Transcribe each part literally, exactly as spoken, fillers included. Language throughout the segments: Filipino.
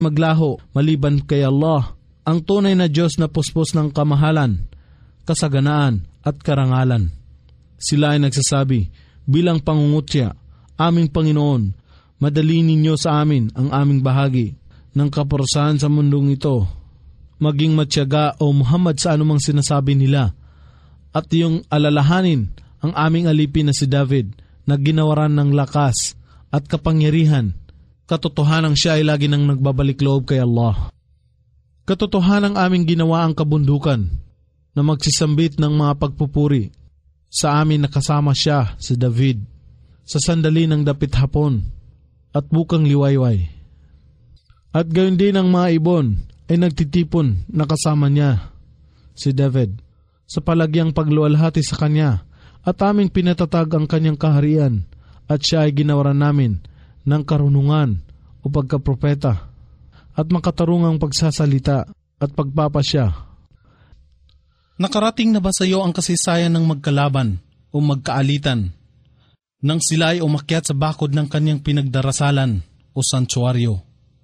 maglaho maliban kay Allah, ang tunay na Diyos na puspos ng kamahalan, kasaganaan at karangalan. Sila ay nagsasabi, bilang pangungutya, aming Panginoon, madali ninyo sa amin ang aming bahagi ng kaparusahan sa mundong ito. Maging matyaga o Muhammad sa anumang sinasabi nila, at yung alalahanin ang aming alipin na si David na ginawaran ng lakas at kapangyarihan. Katotohanang siya ay lagi nang nagbabalik loob kay Allah. Katotohanang aming ginawa ang kabundukan na magsisambit ng mga pagpupuri sa amin na kasama siya, si David, sa sandali ng dapit hapon at bukang liwayway. At gayon din ang mga ibon ay nagtitipon na kasama niya, si David, sa palagyang pagluwalhati sa kanya, at aming pinatatag ang kanyang kaharian, at siya ay ginawaran namin ng karunungan o pagkapropeta at makatarungang pagsasalita at pagpapasya. Nakarating na ba sa iyo ang kasaysayan ng magkalaban o magkaalitan nang sila ay umakyat sa bakod ng kanyang pinagdarasalan o santuaryo?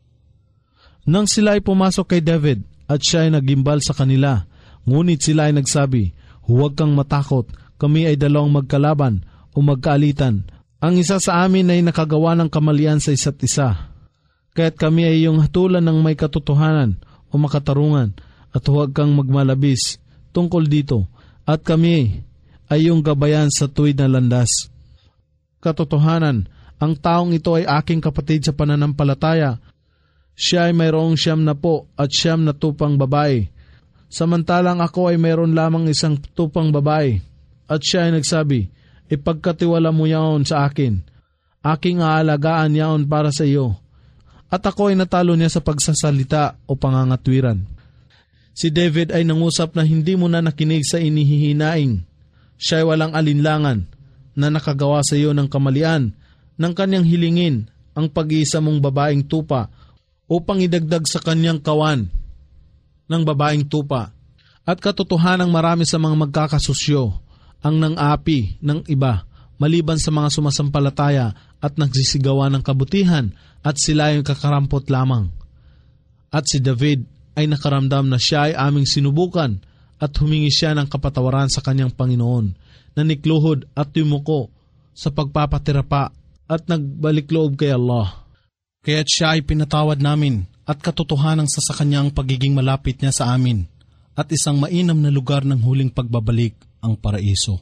Nang sila ay pumasok kay David at siya ay nagimbal sa kanila, ngunit sila ay nagsabi, huwag kang matakot, kami ay dalawang magkalaban o magkaalitan. Ang isa sa amin ay nakagawa ng kamalian sa isa't isa. Kaya't kami ay iyong hatulan ng may katotohanan o makatarungan, at huwag kang magmalabis tungkol dito, at kami ay iyong gabayan sa tuwid na landas. Katotohanan, ang taong ito ay aking kapatid sa pananampalataya. Siya ay mayroong siyam na po at siyam na tupang babae, samantalang ako ay mayroon lamang isang tupang babae. At siya ay nagsabi, ipagkatiwala mo yaon sa akin, aking aalagaan yaon para sa iyo. At ako ay natalo niya sa pagsasalita o pangangatwiran. Si David ay nangusap na hindi mo na nakinig sa inihihinaing. Siya ay walang alinlangan na nakagawa sa iyo ng kamalian, ng kanyang hilingin ang pag-iisa mong babaeng tupa upang idagdag sa kanyang kawan ng babaeng tupa. At katotohanang marami sa mga magkakasusyo ang nang-api ng iba, maliban sa mga sumasampalataya at nagsisigawa ng kabutihan, at sila ay kakarampot lamang. At si David ay nakaramdam na siya ay aming sinubukan, at humingi siya ng kapatawaran sa kanyang Panginoon, na nikluhod at yumuko sa pagpapatirapa at nagbalik loob kay Allah. Kaya't siya ay pinatawad namin, at katotohanang sa sa kanya ang pagiging malapit niya sa amin, at isang mainam na lugar ng huling pagbabalik, ang paraiso.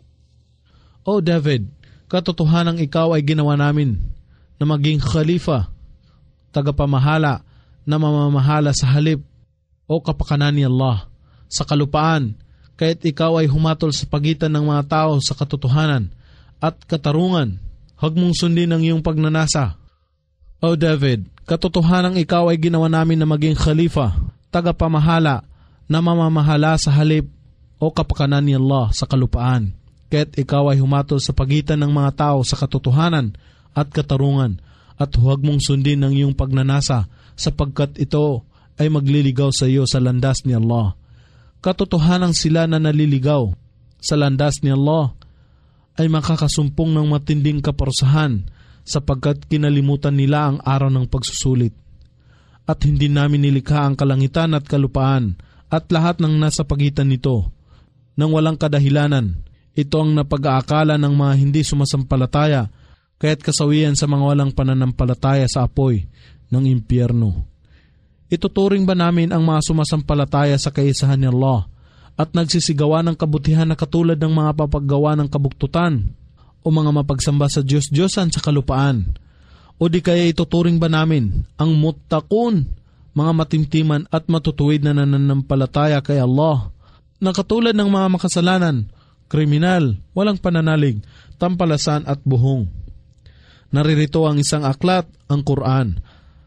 O David, katotohanang ikaw ay ginawa namin na maging khalifa, tagapamahala na mamamahala sa halip o kapakanan ni Allah sa kalupaan, kaya't ikaw ay humatol sa pagitan ng mga tao sa katotohanan at katarungan. Huwag mong sundin ang iyong pagnanasa. O David, katotohanang ikaw ay ginawa namin na maging khalifa, tagapamahala na mamamahala sa halip o kapakanan ni Allah sa kalupaan, kaya't ikaw ay humatol sa pagitan ng mga tao sa katotohanan at katarungan, at huwag mong sundin ang iyong pagnanasa, sapagkat ito ay magliligaw sa iyo sa landas ni Allah. Katotohanang sila na naliligaw sa landas ni Allah ay makakasumpong ng matinding kaparusahan, sapagkat kinalimutan nila ang araw ng pagsusulit. At hindi namin nilikha ang kalangitan at kalupaan at lahat ng nasa pagitan nito nang walang kadahilanan. Ito ang napag-aakala ng mga hindi sumasampalataya, kaya't kasawian sa mga walang pananampalataya sa apoy ng impyerno. Ituturing ba namin ang mga sumasampalataya sa kaisahan ni Allah at nagsisigawa ng kabutihan na katulad ng mga papaggawa ng kabuktutan o mga mapagsamba sa Diyos-Diyosan sa kalupaan? O di kaya ituturing ba namin ang muttaqun, mga matimtiman at matutuwid na nananampalataya kay Allah, na katulad ng mga makasalanan, kriminal, walang pananalig, tampalasan at buhong? Naririto ang isang aklat, ang Quran,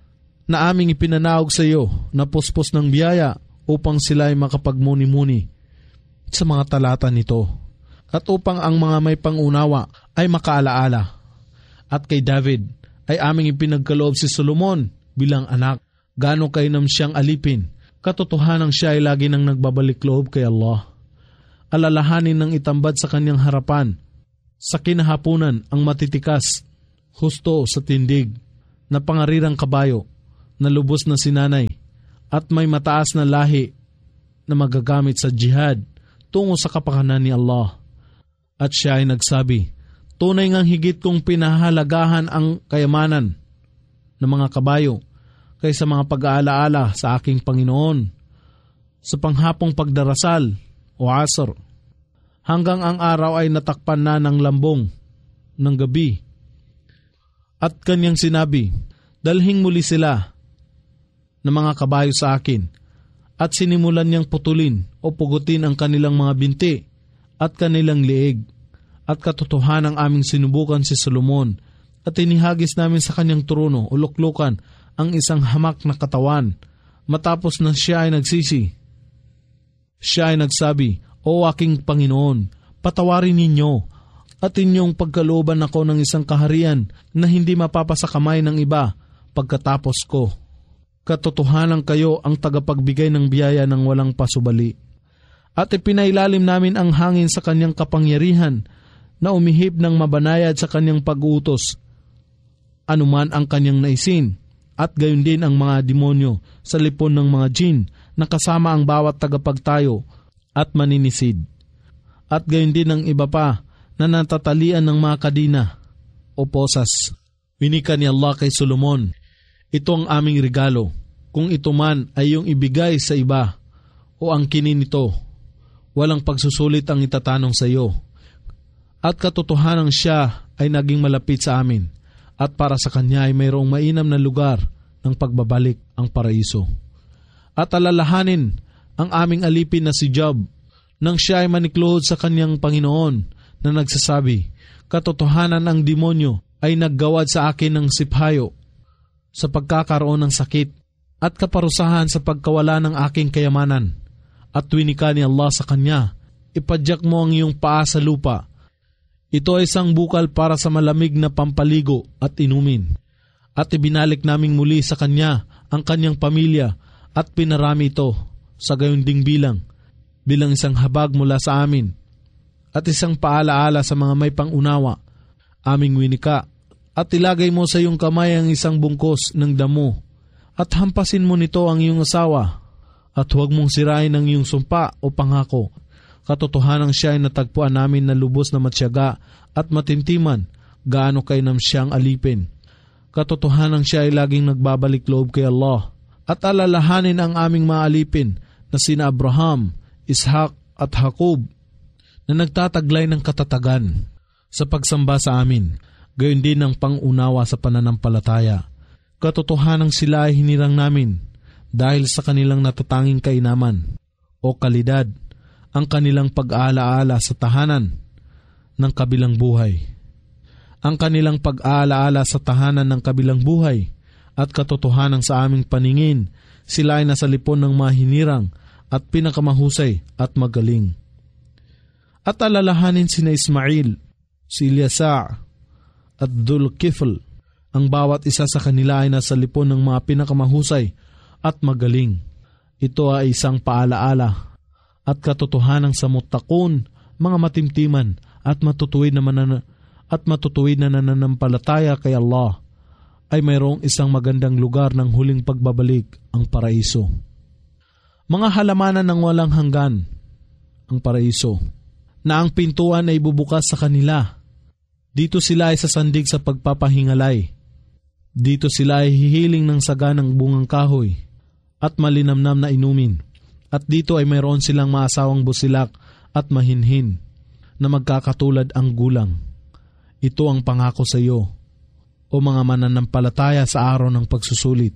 na aming ipinanaog sa iyo na puspos ng biyaya upang sila ay makapagmuni-muni sa mga talata nito, at upang ang mga may pangunawa ay makaalaala. At kay David ay aming ipinagkaloob si Solomon bilang anak, gaano kainam siyang alipin. Katotohanang siya ay lagi nang nagbabalik loob kay Allah. Alalahanin ng itambad sa kanyang harapan sa kinahapunan ang matitikas, husto sa tindig, na pangarirang kabayo, na lubos na sinanay at may mataas na lahi na magagamit sa jihad tungo sa kapakanan ni Allah. At siya ay nagsabi, tunay ngang higit kong pinahalagahan ang kayamanan ng mga kabayo kaysa mga pag-aalaala sa aking Panginoon sa panghapong pagdarasal o asr, hanggang ang araw ay natakpan na ng lambong ng gabi. At kanyang sinabi, dalhing muli sila ng mga kabayo sa akin, at sinimulan niyang putulin o pugutin ang kanilang mga binti at kanilang liig. At katotohanan ang aming sinubukan si Solomon at inihagis namin sa kanyang trono o luklukan ang isang hamak na katawan. Matapos na siya ay nagsisi, siya ay nagsabi, O aking Panginoon, patawarin ninyo at inyong pagkalooban ako ng isang kaharian na hindi mapapasakamay ng iba pagkatapos ko. Katotohanan kayo ang tagapagbigay ng biyaya ng walang pasubali. At ipinailalim namin ang hangin sa kanyang kapangyarihan na umihip ng mabanayad sa kanyang pag-uutos, anuman ang kanyang naisin, at gayon din ang mga demonyo sa lipon ng mga jin na kasama ang bawat tagapagtayo at maninisid. At gayon din ang iba pa na natatalian ng mga kadina o posas. Winika ni Allah kay Solomon, ito ang aming regalo, kung ito man ay iyong ibigay sa iba o ang kinin nito, walang pagsusulit ang itatanong sa iyo. At katotohanan siya ay naging malapit sa amin, at para sa kanya ay mayroong mainam na lugar ng pagbabalik ang paraiso. At alalahanin ang aming alipin na si Job, nang siya ay manikluhod sa kanyang Panginoon na nagsasabi, katotohanan ang demonyo ay naggawad sa akin ng siphayo sa pagkakaroon ng sakit at kaparusahan sa pagkawala ng aking kayamanan. At winika ni Allah sa kanya, ipadyak mo ang iyong paa sa lupa. Ito ay isang bukal para sa malamig na pampaligo at inumin. At ibinalik naming muli sa kanya ang kanyang pamilya at pinarami ito sa gayon ding bilang, bilang isang habag mula sa amin at isang paalaala sa mga may pangunawa. Aming winika, at ilagay mo sa iyong kamay ang isang bungkos ng damo at hampasin mo nito ang iyong asawa at huwag mong sirain ang iyong sumpa o pangako. Katotohanan siya ay natagpuan namin na lubos na matsyaga at matintiman, gaano kainam siyang alipin. Katotohanan siya ay laging nagbabalik loob kay Allah. At alalahanin ang aming mga alipin na sina Abraham, Ishak at Jacob na nagtataglay ng katatagan sa pagsamba sa amin, gayon din ang pangunawa sa pananampalataya. Katotohanan sila ay hinirang namin dahil sa kanilang natatanging kainaman o kalidad, ang kanilang pag-aalaala sa tahanan ng kabilang buhay. Ang kanilang pag-aalaala sa tahanan ng kabilang buhay at katotohanan sa aming paningin, sila ay nasa lipon ng mga hinirang at pinakamahusay at magaling. At alalahanin sina Ismail, si Ilyasa at Dhul-Kifl, ang bawat isa sa kanila ay nasa lipon ng mga pinakamahusay at magaling. Ito ay isang paalaala at katotohanan sa muttaqun, mga matimtiman at matutuwid na manana, at matutuwid na nananampalataya kay Allah, ay mayroong isang magandang lugar ng huling pagbabalik, ang paraiso. Mga halamanan ng walang hanggan, ang paraiso, na ang pintuan ay bubukas sa kanila. Dito sila ay sasandig sa pagpapahingalay. Dito sila ay hihiling ng saganang bungang kahoy at malinamnam na inumin. At dito ay mayroon silang maasawang busilak at mahinhin na magkakatulad ang gulang. Ito ang pangako sa iyo, o mga mananampalataya sa araw ng pagsusulit.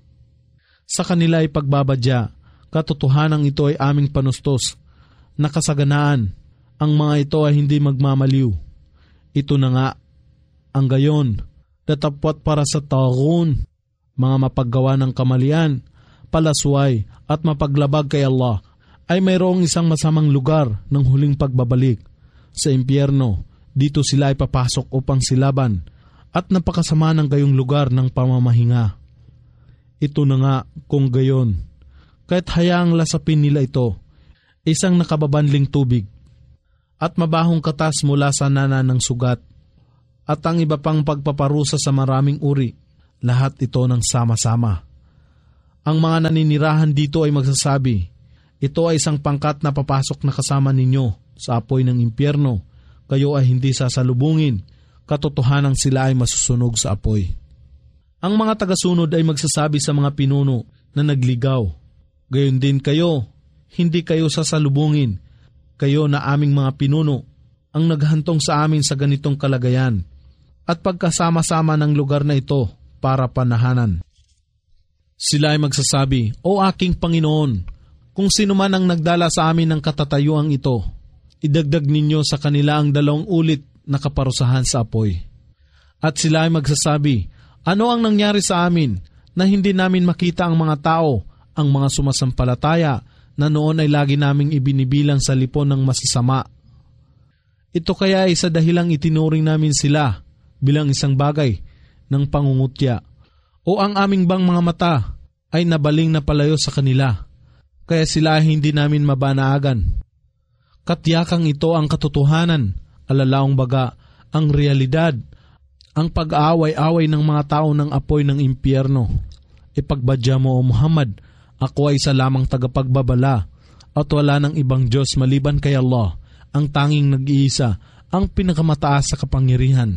Sa kanila ay pagbabadya, katotohanan ito ay aming panustos, nakasaganaan, ang mga ito ay hindi magmamaliw. Ito na nga, ang gayon, datapwat para sa tagun, mga mapaggawa ng kamalian, palasway at mapaglabag kay Allah, ay mayroong isang masamang lugar ng huling pagbabalik. Sa impyerno, dito sila ay papasok upang silaban, at napakasama ng gayong lugar ng pamamahinga. Ito na nga kung gayon, kahit hayaang lasapin nila ito, isang nakababanling tubig, at mabahong katas mula sa nana ng sugat, at ang iba pang pagpaparusa sa maraming uri, lahat ito ng sama-sama. Ang mga naninirahan dito ay magsasabi, ito ay isang pangkat na papasok na kasama ninyo sa apoy ng impyerno. Kayo ay hindi sasalubungin. Katotohanan sila ay masusunog sa apoy. Ang mga tagasunod ay magsasabi sa mga pinuno na nagligaw, gayon din kayo, hindi kayo sasalubungin. Kayo na aming mga pinuno ang naghantong sa amin sa ganitong kalagayan at pagkasama-sama ng lugar na ito para panahanan. Sila ay magsasabi, O aking Panginoon, kung sino man ang nagdala sa amin ng katatayuang ito, idagdag ninyo sa kanila ang dalawang ulit na kaparusahan sa apoy. At sila ay magsasabi, ano ang nangyari sa amin na hindi namin makita ang mga tao, ang mga sumasampalataya na noon ay lagi naming ibinibilang sa lipon ng masasama? Ito kaya ay sa dahilang itinuring namin sila bilang isang bagay ng pangungutya. O ang aming bang mga mata ay nabaling na palayo sa kanila, kaya sila ay hindi namin mabanaagan. Katyakang ito ang katotohanan, alalaong baga, ang realidad, ang pag-aaway-away ng mga tao ng apoy ng impyerno. Ipagbadya mo, O Muhammad, ako ay isa lamang tagapagbabala at wala ng ibang Diyos maliban kay Allah, ang tanging nag-iisa, ang pinakamataas sa kapangyarihan.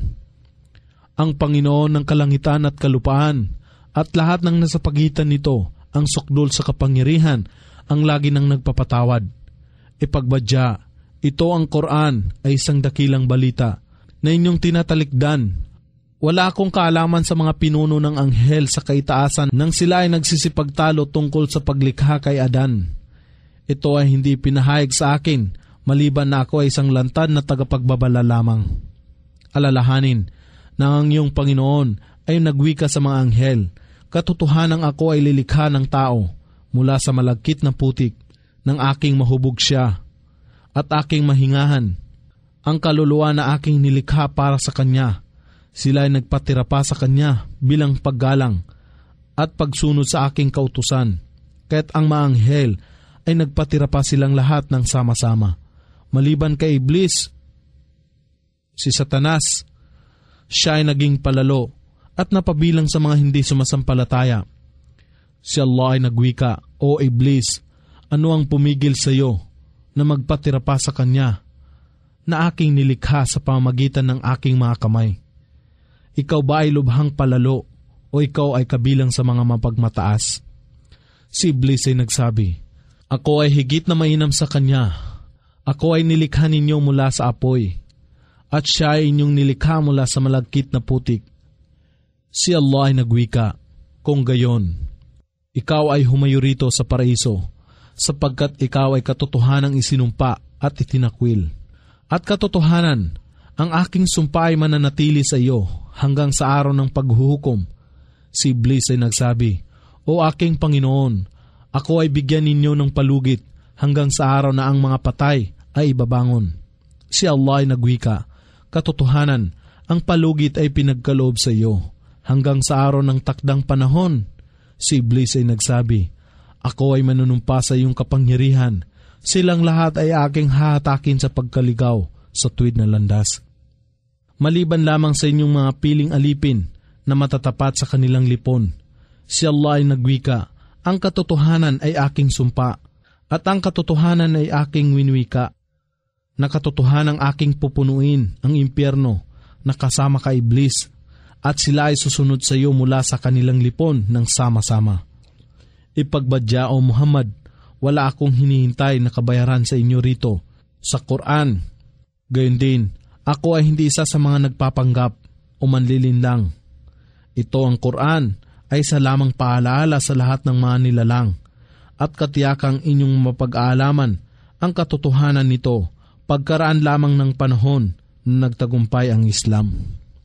Ang Panginoon ng kalangitan at kalupaan at lahat ng nasa pagitan nito, ang sukdol sa kapangyarihan, ang lagi nang nagpapatawad. Ipagbadya, ito ang Quran ay isang dakilang balita na inyong tinatalikdan. Wala akong kaalaman sa mga pinuno ng anghel sa kaitaasan nang sila ay nagsisipagtalo tungkol sa paglikha kay Adan. Ito ay hindi pinahayag sa akin, maliban na ako ay isang lantad na tagapagbabala lamang. Alalahanin na ang iyong Panginoon ay nagwika sa mga anghel, katotohanang ako ay lilikha ng tao mula sa malagkit na putik, ng aking mahubog siya at aking mahingahan. Ang kaluluwa na aking nilikha para sa kanya, sila ay nagpatira pa sa kanya bilang paggalang at pagsunod sa aking kautusan. Kaya't ang mga anghel ay nagpatira pa silang lahat ng sama-sama. Maliban kay Iblis, si Satanas, siya ay naging palalo at napabilang sa mga hindi sumasampalataya. Si Allah ay nagwika, O Iblis, ano ang pumigil sa iyo na magpatira pa sa kanya na aking nilikha sa pamamagitan ng aking mga kamay? Ikaw ba ay lubhang palalo o ikaw ay kabilang sa mga mapagmataas? Si Iblis ay nagsabi, Ako ay higit na mainam sa kanya. Ako ay nilikha ninyo mula sa apoy at siya ay inyong nilikha mula sa malagkit na putik. Si Allah ay nagwika, Kung gayon, ikaw ay humayo rito sa paraiso, sapagkat ikaw ay katotohanang isinumpa at itinakwil. At katotohanan, ang aking sumpa ay mananatili sa iyo hanggang sa araw ng paghuhukom. Si Iblis ay nagsabi, O aking Panginoon, ako ay bigyan ninyo ng palugit hanggang sa araw na ang mga patay ay ibabangon. Si Allah ay nagwika, Katotohanan, ang palugit ay pinagkaloob sa iyo hanggang sa araw ng takdang panahon. Si Iblis ay nagsabi, Ako ay manunumpa sa iyong kapangyarihan. Silang lahat ay aking hahatakin sa pagkaligaw sa tuwid na landas. Maliban lamang sa inyong mga piling alipin na matatapat sa kanilang lipon. Si Allah ay nagwika, Ang katotohanan ay aking sumpa at ang katotohanan ay aking winwika. Na katotohanang aking pupunuin ang impyerno na kasama ka Iblis at sila ay susunod sa iyo mula sa kanilang lipon ng sama-sama. Ipagbadya, O Muhammad, wala akong hinihintay na kabayaran sa inyo rito sa Quran. Gayon din, ako ay hindi isa sa mga nagpapanggap o manlilinlang. Ito ang Quran ay isa lamang paalaala sa lahat ng mga nilalang at katiyakang inyong mapag-aalaman ang katotohanan nito pagkaraan lamang ng panahon na nagtagumpay ang Islam.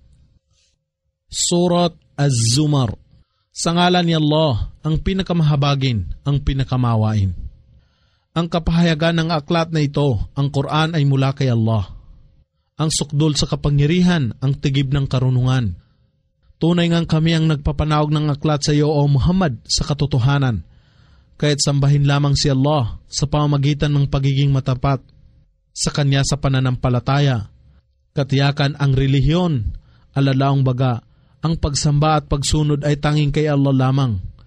Surat Az-Zumar. Sa ngalan ni Allah, ang pinakamahabagin, ang pinakamawain. Ang kapahayagan ng aklat na ito, ang Quran ay mula kay Allah. Ang sukdol sa kapangyarihan, ang tigib ng karunungan. Tunay ngang kami ang nagpapanawag ng aklat sa iyo, O Muhammad, sa katotohanan. Kaya't sambahin lamang si Allah sa pamamagitan ng pagiging matapat sa Kanya sa pananampalataya. Katiyakan ang relihiyon, alalaong baga, ang pagsamba at pagsunod ay tanging kay Allah lamang,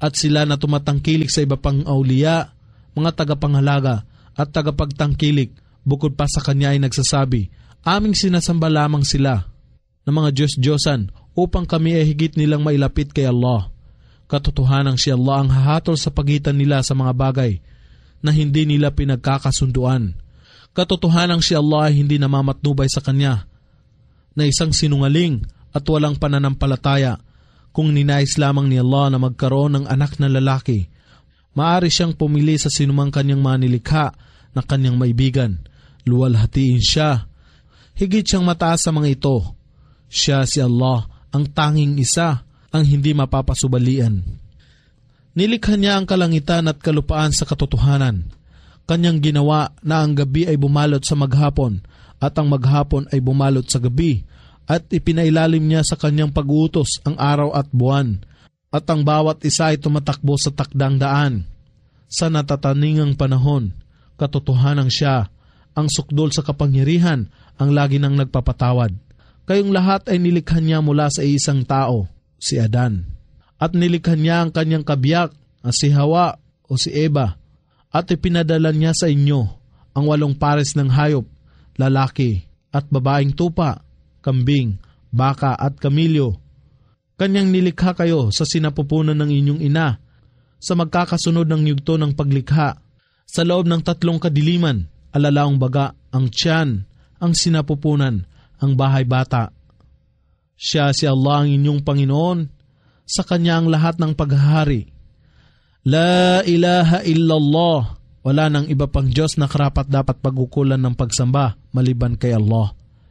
At sila na tumatangkilik sa iba pang auliya, mga tagapanghalaga at tagapagtangkilik, bukod pa sa kanya ay nagsasabi, aming sinasamba lamang sila ng mga Diyos-Diyosan upang kami ay higit nilang mailapit kay Allah. Katotohanan si Allah ang hahatol sa pagitan nila sa mga bagay na hindi nila pinagkakasunduan. Katotohanan si Allah ay hindi namamatnubay sa kanya na isang sinungaling at walang pananampalataya. Kung ninais lamang ni Allah na magkaroon ng anak na lalaki, maaari siyang pumili sa sinumang kanyang manilikha na kanyang maibigan. Luwalhatiin siya. Higit siyang mataas sa mga ito. Siya si Allah, ang tanging isa, ang hindi mapapasubalian. Nilikha niya ang kalangitan at kalupaan sa katotohanan. Kanyang ginawa na ang gabi ay bumalot sa maghapon at ang maghapon ay bumalot sa gabi, at ipinailalim niya sa kanyang pag-uutos ang araw at buwan, at ang bawat isa ay tumatakbo sa takdang daan. Sa natataningang panahon, katotohanan siya, ang sukdol sa kapangyarihan, ang lagi nang nagpapatawad. Kayong lahat ay nilikha niya mula sa isang tao, si Adan. At nilikha niya ang kanyang kabiyak, si Hawa o si Eva. At ipinadala niya sa inyo ang walong pares ng hayop, lalaki at babaeng tupa, kambing, baka at kamilyo. Kanyang nilikha kayo sa sinapupunan ng inyong ina, sa magkakasunod ng yugto ng paglikha. Sa loob ng tatlong kadiliman, alalaong baga, ang tiyan, ang sinapupunan, ang bahay bata. Siya si Allah ang inyong Panginoon, sa Kanya ang lahat ng paghahari. La ilaha illallah, wala nang iba pang Diyos na karapat dapat pagkukulan ng pagsamba maliban kay Allah.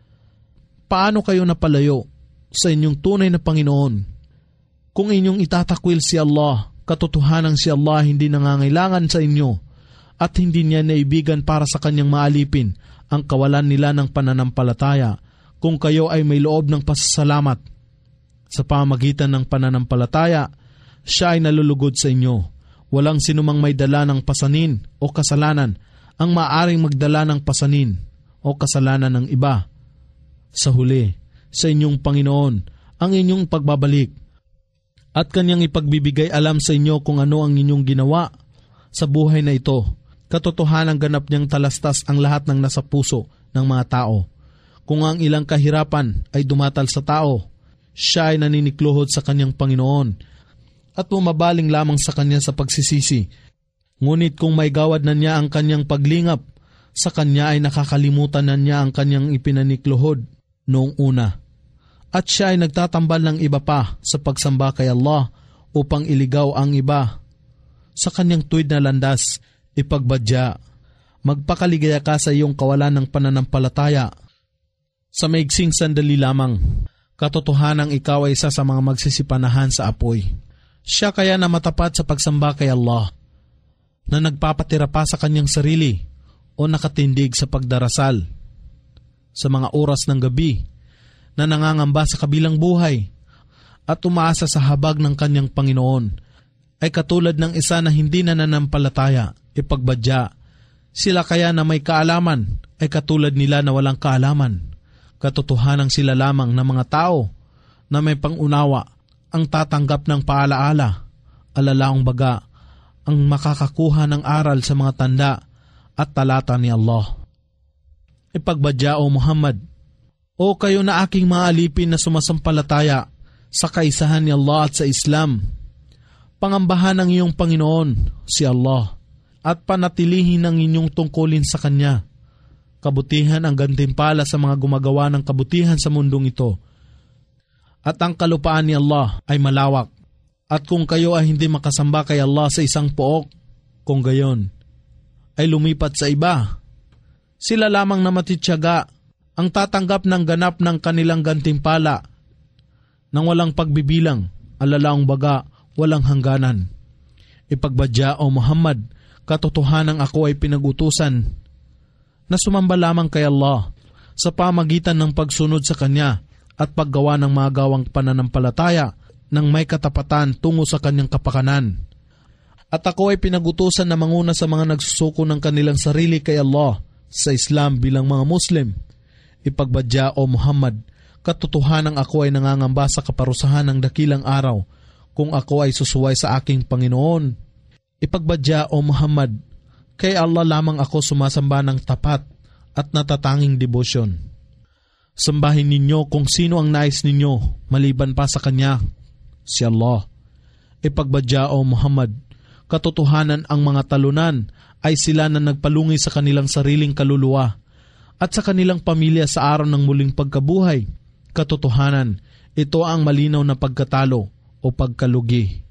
Paano kayo napalayo sa inyong tunay na Panginoon? Kung inyong itatakwil si Allah, katotohanan si Allah hindi nangangailangan sa inyo at hindi niya naibigan para sa kanyang maalipin ang kawalan nila ng pananampalataya kung kayo ay may loob ng pasasalamat. Sa pamagitan ng pananampalataya, siya ay nalulugod sa inyo. Walang sinumang may dala ng pasanin o kasalanan ang maaring magdala ng pasanin o kasalanan ng iba. Sa huli, sa inyong Panginoon ang inyong pagbabalik at Kanyang ipagbibigay alam sa inyo kung ano ang inyong ginawa sa buhay na ito. Katotohanan ganap niyang talastas ang lahat ng nasa puso ng mga tao. Kung ang ilang kahirapan ay dumatal sa tao, siya ay naninikluhod sa kanyang Panginoon at bumabaling lamang sa kanya sa pagsisisi. Ngunit kung may gawad na niya ang kanyang paglingap, sa kanya ay nakakalimutan na niya ang kanyang ipinanikluhod noong una. At siya ay nagtatambal ng iba pa sa pagsamba kay Allah upang iligaw ang iba. Sa kanyang tuwid na landas, ipagbadya, magpakaligaya ka sa iyong kawalan ng pananampalataya. Sa maigsing sandali lamang, katotohanang ikaw ay isa sa mga magsisipanahan sa apoy. Siya kaya na matapat sa pagsamba kay Allah, na nagpapatira pa sa kanyang sarili o nakatindig sa pagdarasal sa mga oras ng gabi, na nangangamba sa kabilang buhay at umaasa sa habag ng kanyang Panginoon, ay katulad ng isa na hindi nananampalataya, ipagbadya. Sila kaya na may kaalaman ay katulad nila na walang kaalaman. Katotohanang sila lamang na mga tao na may pangunawa ang tatanggap ng paalaala, alalaong baga, ang makakakuha ng aral sa mga tanda at talata ni Allah. Ipagbadya o Muhammad, o kayo na aking mga alipin na sumasampalataya sa kaisahan ni Allah at sa Islam, pangambahan ng iyong Panginoon, si Allah, at panatilihin ang inyong tungkulin sa Kanya. Kabutihan ang gantimpala sa mga gumagawa ng kabutihan sa mundong ito. At ang kalupaan ni Allah ay malawak. At kung kayo ay hindi makasamba kay Allah sa isang pook, kung gayon, ay lumipat sa iba. Sila lamang na matityaga ang tatanggap ng ganap ng kanilang gantimpala nang walang pagbibilang, alalaong baga, walang hangganan. Ipagbadya o Muhammad, katotohanang ako ay pinag-utusan na sumamba lamang kay Allah sa pamagitan ng pagsunod sa Kanya at paggawa ng mga gawang pananampalataya ng may katapatan tungo sa Kanyang kapakanan. At ako ay pinag-utusan na manguna sa mga nagsusuko ng kanilang sarili kay Allah sa Islam bilang mga Muslim. Ipagbadya o Muhammad, katotohanang ako ay nangangamba sa kaparusahan ng dakilang araw kung ako ay susuway sa aking Panginoon. Ipagbadya, O Muhammad, kay Allah lamang ako sumasamba ng tapat at natatanging debosyon. Sambahin ninyo kung sino ang nais ninyo maliban pa sa Kanya, si Allah. Ipagbadya, O Muhammad, katotohanan ang mga talunan ay sila na nagpalungi sa kanilang sariling kaluluwa at sa kanilang pamilya sa araw ng muling pagkabuhay. Katotohanan, ito ang malinaw na pagkatalo o pagkalugi.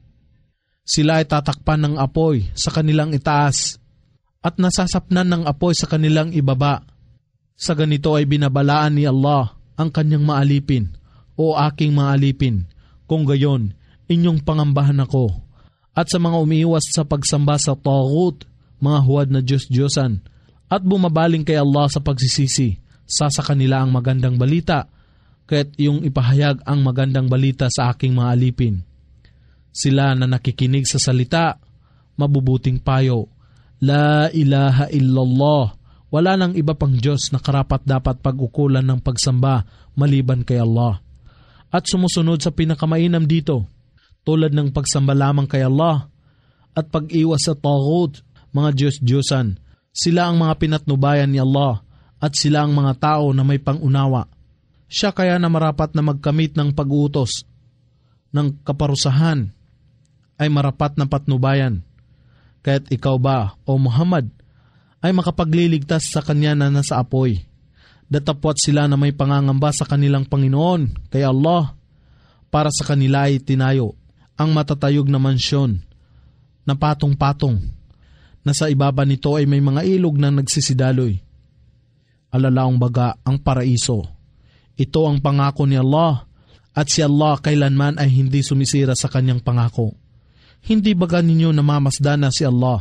Sila ay tatakpan ng apoy sa kanilang itaas at nasasapnan ng apoy sa kanilang ibaba. Sa ganito ay binabalaan ni Allah ang kanyang maalipin, o aking maalipin, kung gayon inyong pangambahan ako. At sa mga umiiwas sa pagsamba sa taghut, mga huwad na Diyos-Diyosan, at bumabaling kay Allah sa pagsisisi, sa sa kanila ang magandang balita, kaya't iyong ipahayag ang magandang balita sa aking mga alipin. Sila na nakikinig sa salita, mabubuting payo, La ilaha illallah, wala nang iba pang Diyos na karapat dapat pag-ukulan ng pagsamba maliban kay Allah. At sumusunod sa pinakamainam dito, tulad ng pagsamba lamang kay Allah at pag-iwas sa taghut, mga Diyos-Diyosan, sila ang mga pinatnubayan ni Allah at sila ang mga tao na may pangunawa. Siya kaya na marapat na magkamit ng pag-uutos ng kaparusahan ay marapat na patnubayan. Kaya't ikaw ba, O Muhammad, ay makapagliligtas sa kanya na nasa apoy. Datapwat sila na may pangangamba sa kanilang Panginoon, kay Allah, para sa kanila ay tinayo ang matatayog na mansyon na patong-patong, na sa ibaba nito ay may mga ilog na nagsisidaloy. Alalaong baga ang paraiso. Ito ang pangako ni Allah, at si Allah kailanman ay hindi sumisira sa kanyang pangako. Hindi baga ninyo namamasdan na si Allah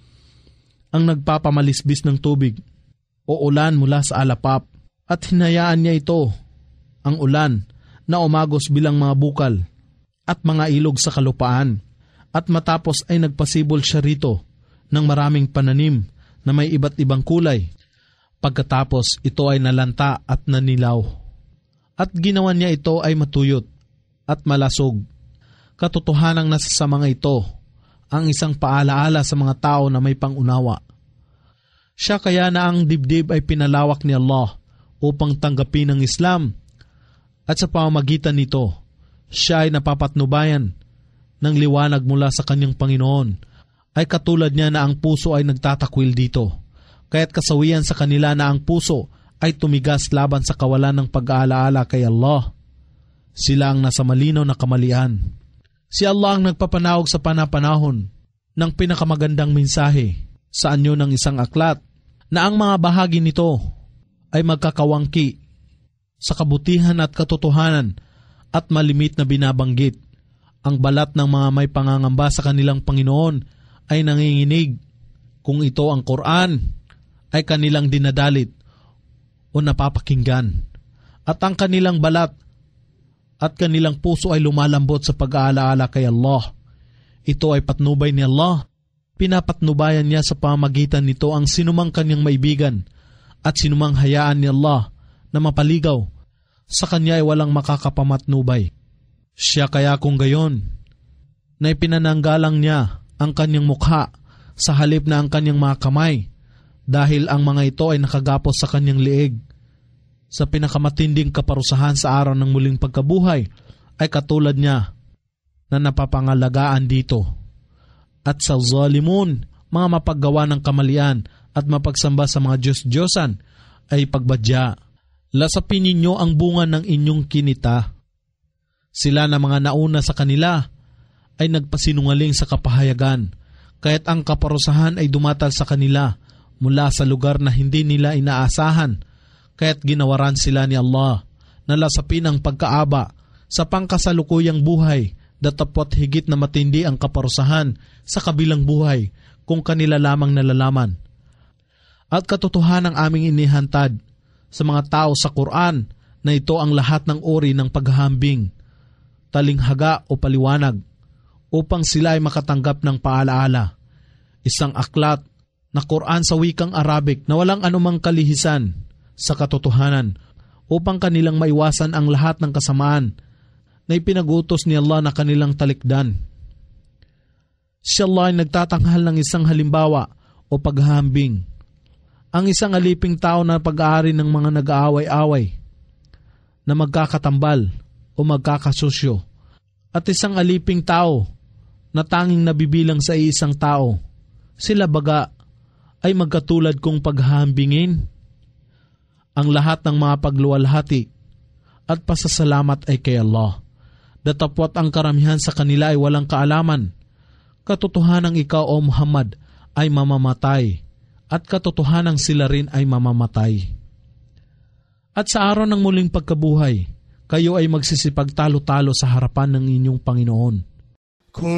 ang nagpapamalisbis ng tubig o ulan mula sa alapap, at hinayaan niya ito, ang ulan, na umagos bilang mga bukal at mga ilog sa kalupaan, at matapos ay nagpasibol siya rito ng maraming pananim na may iba't ibang kulay. Pagkatapos ito ay nalanta at nanilaw, at ginawa niya ito ay matuyot at malasog. Katotohanang nasa sa mga ito ang isang paalaala sa mga tao na may pangunawa. Siya kaya na ang dibdib ay pinalawak ni Allah upang tanggapin ang Islam, at sa pamamagitan nito, siya ay napapatnubayan ng liwanag mula sa kanyang Panginoon, ay katulad niya na ang puso ay nagtatakwil dito. Kaya't kasawian sa kanila na ang puso ay tumigas laban sa kawalan ng pag-aalaala kay Allah. Sila ang nasa malinaw na kamalian. Si Allah ang nagpapanawag sa panapanahon ng pinakamagandang mensahe sa anyo ng isang aklat, na ang mga bahagi nito ay magkakawangki sa kabutihan at katotohanan at malimit na binabanggit. Ang balat ng mga may pangangamba sa kanilang Panginoon ay nanginginig kung ito ang Quran ay kanilang dinadalit o napapakinggan, at ang kanilang balat at kanilang puso ay lumalambot sa pag-aalaala kay Allah. Ito ay patnubay ni Allah. Pinapatnubayan niya sa pamagitan nito ang sinumang kanyang maibigan at sinumang hayaan ni Allah na mapaligaw. Sa kanya ay walang makakapamatnubay. Siya kaya kung gayon, na ipinananggalang niya ang kanyang mukha sa halip na ang kanyang mga kamay, dahil ang mga ito ay nakagapos sa kanyang liig. Sa pinakamatinding kaparusahan sa araw ng muling pagkabuhay ay katulad niya na napapangalagaan dito. At sa zalimun, mga mapaggawa ng kamalian at mapagsamba sa mga Diyos-Diyosan, ay pagbadya. Lasapin ninyo ang bunga ng inyong kinita. Sila na mga nauna sa kanila ay nagpasinungaling sa kapahayagan, kaya't ang kaparusahan ay dumatal sa kanila mula sa lugar na hindi nila inaasahan. Kaya't ginawaran sila ni Allah na lasapin ang pagkaaba sa pangkasalukuyang buhay, datapwat higit na matindi ang kaparusahan sa kabilang buhay kung kanila lamang nalalaman. At katotohanan ang aming inihantad sa mga tao sa Quran na ito ang lahat ng uri ng paghahambing, talinghaga o paliwanag, upang sila ay makatanggap ng paalaala. Isang aklat na Quran sa wikang Arabic na walang anumang kalihisan sa katotohanan, upang kanilang maiwasan ang lahat ng kasamaan na ipinag-utos ni Allah na kanilang talikdan. Si Allah ay nagtatanghal ng isang halimbawa o paghahambing. Ang isang aliping tao na pag-aari ng mga nag-aaway-away, na magkakatambal o magkakasusyo, at isang aliping tao na tanging nabibilang sa isang tao, sila baga ay magkatulad kung paghahambingin. Ang lahat ng mga pagluwalhati at pasasalamat ay kay Allah. Datapwat ang karamihan sa kanila ay walang kaalaman. Katotohanang ikaw o Muhammad ay mamamatay, at katotohanang sila rin ay mamamatay. At sa araw ng muling pagkabuhay, kayo ay magsisipagtalo-talo sa harapan ng inyong Panginoon.